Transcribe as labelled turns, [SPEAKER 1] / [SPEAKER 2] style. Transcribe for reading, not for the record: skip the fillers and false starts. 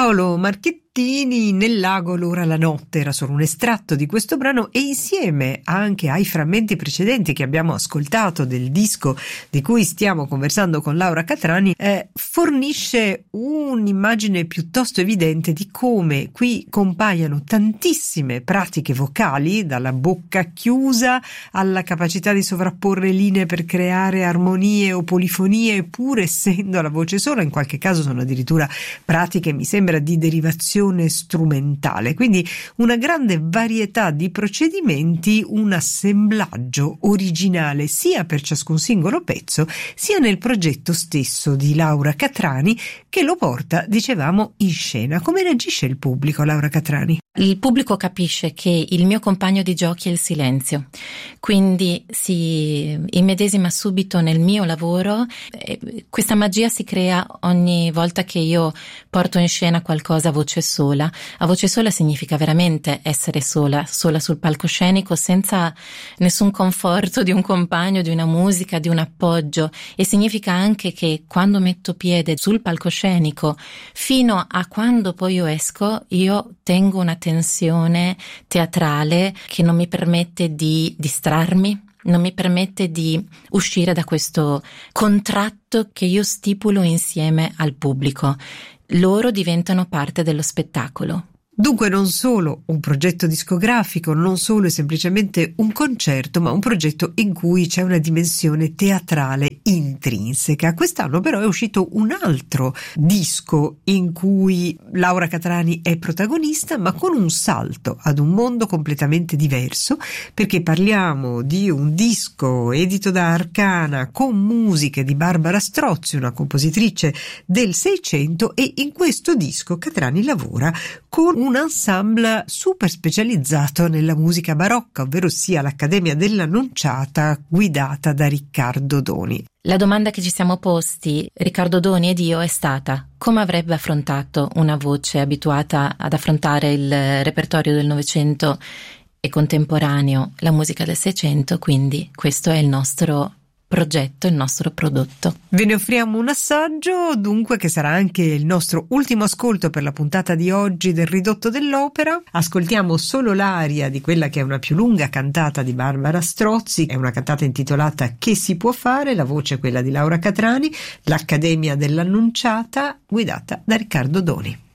[SPEAKER 1] Paolo Marchettini, Nel lago l'ora la notte era solo un estratto di questo brano, e insieme anche ai frammenti precedenti che abbiamo ascoltato del disco di cui stiamo conversando con Laura Catrani, fornisce un'immagine piuttosto evidente di come qui compaiano tantissime pratiche vocali, dalla bocca chiusa alla capacità di sovrapporre linee per creare armonie o polifonie, pur essendo la voce sola. In qualche caso sono addirittura pratiche, mi sembra, di derivazione strumentale, quindi una grande varietà di procedimenti, un assemblaggio originale sia per ciascun singolo pezzo sia nel progetto stesso di Laura Catrani, che lo porta, dicevamo, in scena. Come reagisce il pubblico, Laura Catrani?
[SPEAKER 2] Il pubblico capisce che il mio compagno di giochi è il silenzio, quindi si immedesima subito nel mio lavoro. Questa magia si crea ogni volta che io porto in scena qualcosa a voce sola. A voce sola significa veramente essere sola sul palcoscenico, senza nessun conforto di un compagno, di una musica, di un appoggio, e significa anche che quando metto piede sul palcoscenico fino a quando poi io esco, io tengo una tensione teatrale che non mi permette di distrarmi, non mi permette di uscire da questo contratto che io stipulo insieme al pubblico. Loro diventano parte dello spettacolo.
[SPEAKER 1] Dunque non solo un progetto discografico, non solo è semplicemente un concerto, ma un progetto in cui c'è una dimensione teatrale intrinseca. Quest'anno però è uscito un altro disco in cui Laura Catrani è protagonista, ma con un salto ad un mondo completamente diverso, perché parliamo di un disco edito da Arcana con musiche di Barbara Strozzi, una compositrice del Seicento, e in questo disco Catrani lavora con un ensemble super specializzato nella musica barocca, ovvero sia l'Accademia dell'Annunciata, guidata da Riccardo Doni.
[SPEAKER 2] La domanda che ci siamo posti, Riccardo Doni ed io, è stata: come avrebbe affrontato una voce abituata ad affrontare il repertorio del Novecento e contemporaneo la musica del Seicento? Quindi questo è il nostro progetto, il nostro prodotto.
[SPEAKER 1] Ve ne offriamo un assaggio, dunque, che sarà anche il nostro ultimo ascolto per la puntata di oggi del Ridotto dell'Opera. Ascoltiamo solo l'aria di quella che è una più lunga cantata di Barbara Strozzi, è una cantata intitolata Che si può fare, la voce è quella di Laura Catrani, l'Accademia dell'Annunciata, guidata da Riccardo Doni.